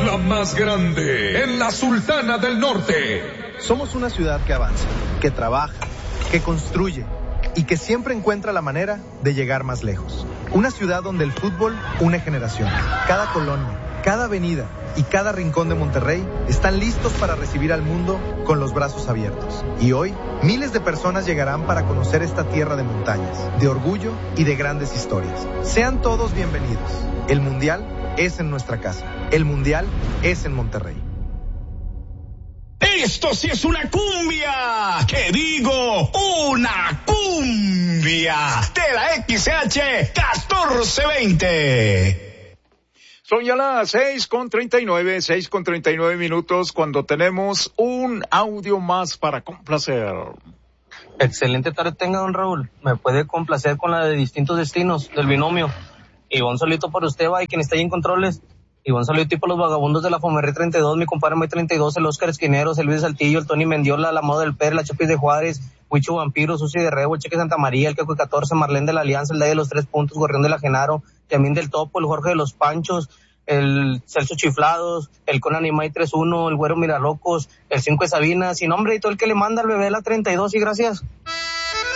la más grande, en la Sultana del Norte. Somos una ciudad que avanza, que trabaja, que construye y que siempre encuentra la manera de llegar más lejos. Una ciudad donde el fútbol une generaciones. Cada colonia, cada avenida y cada rincón de Monterrey están listos para recibir al mundo con los brazos abiertos. Y hoy, miles de personas llegarán para conocer esta tierra de montañas, de orgullo y de grandes historias. Sean todos bienvenidos. El Mundial es en nuestra casa. El Mundial es en Monterrey. Esto sí es una cumbia, que digo, una cumbia de la XH 1420. Son ya las 6:39 minutos, cuando tenemos un audio más para complacer. Excelente tarde tenga, don Raúl. Me puede complacer con la de Distintos Destinos, del binomio. Y un solito para usted, va, y quien está ahí en controles. Y un saludo tipo los vagabundos de la Fomerrey 32, mi compadre May 32, el Oscar Esquineros, el Luis Saltillo, el Tony Mendiola, la Moda del Per, la Chapis de Juárez, Huicho Vampiro, Susi de Rebo, el Cheque Santa María, el Queco 14, Marlene de la Alianza, el Day de los 3 Puntos, Gorrión de la Genaro, Yamín del Topo, el Jorge de los Panchos, el Celso Chiflados, el Conan Imay 31, el Güero Miralocos, el 5 de Sabina, sin nombre y todo el que le manda el bebé la 32 y gracias.